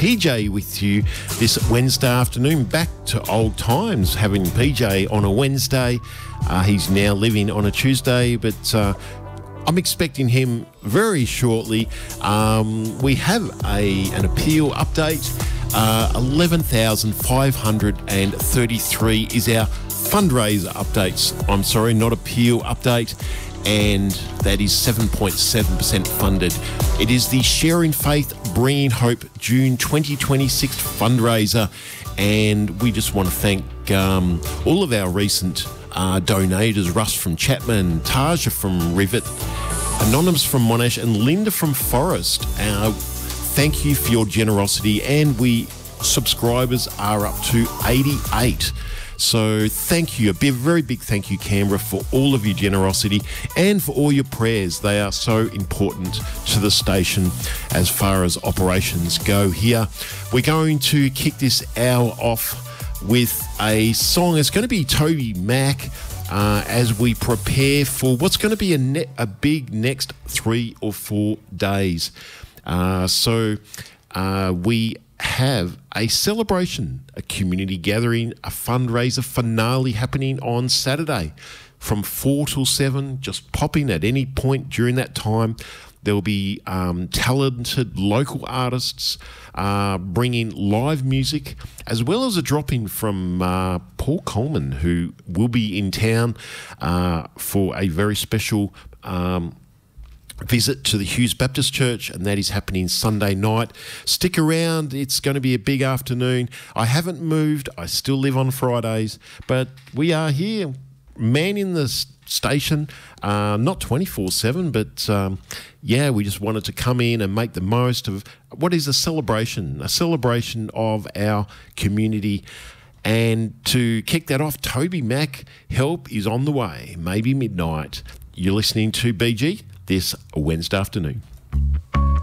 PJ with you this Wednesday afternoon. Back to old times, having PJ on a Wednesday. He's now living on a Tuesday, but I'm expecting him very shortly. We have an appeal update. 11,533 is our fundraiser updates. I'm sorry, not appeal update. And that is 7.7% funded. It is the Sharing Faith, Bringing Hope June 2026 fundraiser. And we just want to thank all of our recent donators, Russ from Chapman, Taja from Rivet, Anonymous from Monash, and Linda from Forest. Thank you for your generosity, and subscribers are up to 88. So thank you. A very big thank you, Canberra, for all of your generosity and for all your prayers. They are so important to the station as far as operations go here. We're going to kick this hour off with a song. It's going to be Toby Mac as we prepare for what's going to be a big next 3 or 4 days. We have a celebration, a community gathering, a fundraiser finale happening on Saturday from 4 till 7. Just pop in at any point during that time. There will be talented local artists bringing live music, as well as a drop-in from Paul Coleman, who will be in town for a very special visit to the Hughes Baptist Church, and that is happening Sunday night. Stick around. It's going to be a big afternoon. I haven't moved. I still live on Fridays, but we are here, manning the station, not 24/7, but we just wanted to come in and make the most of what is a celebration of our community. And to kick that off, Toby Mac, Help is on the way, maybe midnight. You're listening to BG this Wednesday afternoon.